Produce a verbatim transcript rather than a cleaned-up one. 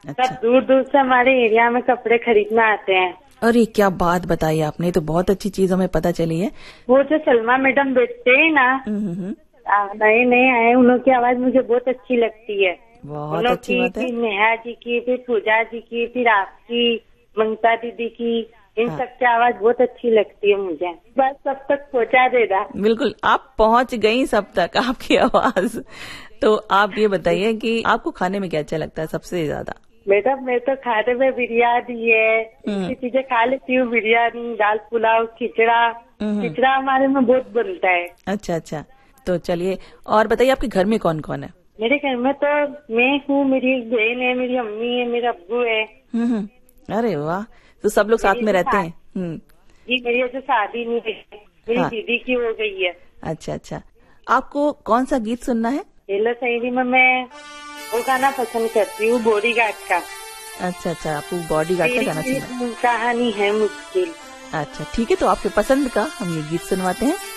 अच्छा। सब दूर दूर से हमारे एरिया में कपड़े खरीदने आते हैं। अरे क्या बात बताई आपने, तो बहुत अच्छी चीज हमें पता चली है। वो जो सलमा मैडम बेचते हैं ना, नए नए आए, उनकी आवाज मुझे बहुत अच्छी लगती है। बहुत अच्छी बात है। फिर नेहा जी की, फिर पूजा जी की, फिर आपकी, ममता दीदी की, इन हाँ। सबकी आवाज बहुत अच्छी लगती है मुझे। बस सब तक पहुंचा देगा। बिल्कुल, आप पहुंच गई सब तक आपकी आवाज। तो आप ये बताइए कि आपको खाने में क्या अच्छा लगता है सबसे ज्यादा? मैडम मैं तो खाने में बिरयानी है, ऐसी चीजें खा लेती हूँ। बिरयानी, दाल पुलाव, खिचड़ा। खिचड़ा हमारे में बहुत बनता है। अच्छा अच्छा, तो चलिए और बताइए आपके घर में कौन कौन है? मेरे घर में तो मैं हूँ, मेरी एक बहन है, मेरी अम्मी है, मेरा अब्बू है। हम्म, अरे वाह, तो सब लोग साथ में रहते हैं? जी, मेरी अभी शादी नहीं हुई है, मेरी हाँ। दीदी की हो गई है। अच्छा अच्छा, आपको कौन सा गीत सुनना है? हेलो सहेली में मैं वो गाना पसंद करती हूँ, बॉडीगार्ड का। अच्छा अच्छा, आपको बॉडीगार्ड का गाना सुनना है? कहानी है मुश्किल। अच्छा ठीक है, तो आपके पसंद का हम ये गीत सुनवाते हैं।